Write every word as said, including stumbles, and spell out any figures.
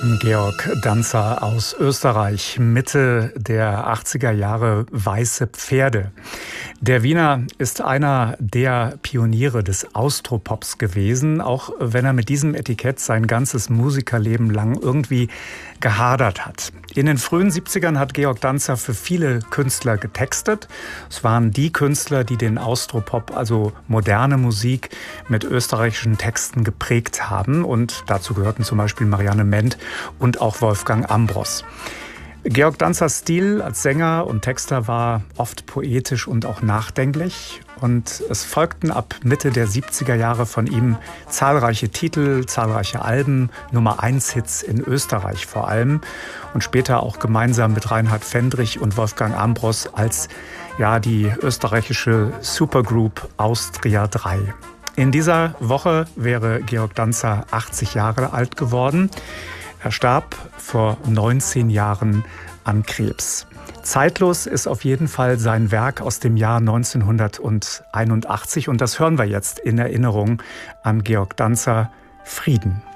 Georg Danzer aus Österreich, Mitte der achtziger Jahre, Weiße Pferde. Der Wiener ist einer der Pioniere des Austropops gewesen, auch wenn er mit diesem Etikett sein ganzes Musikerleben lang irgendwie gehadert hat. In den frühen siebzigern hat Georg Danzer für viele Künstler getextet. Es waren die Künstler, die den Austropop, also moderne Musik, mit österreichischen Texten geprägt haben. Und dazu gehörten zum Beispiel Marianne Ment und auch Wolfgang Ambros. Georg Danzers Stil als Sänger und Texter war oft poetisch und auch nachdenklich. Und es folgten ab Mitte der siebziger Jahre von ihm zahlreiche Titel, zahlreiche Alben, Nummer eins Hits in Österreich vor allem. Und später auch gemeinsam mit Reinhard Fendrich und Wolfgang Ambros als ja, die österreichische Supergroup Austria drei. In dieser Woche wäre Georg Danzer achtzig Jahre alt geworden. Er starb vor neunzehn Jahren an Krebs. Zeitlos ist auf jeden Fall sein Werk aus dem Jahr neunzehnhunderteinundachtzig und das hören wir jetzt in Erinnerung an Georg Danzer, Frieden.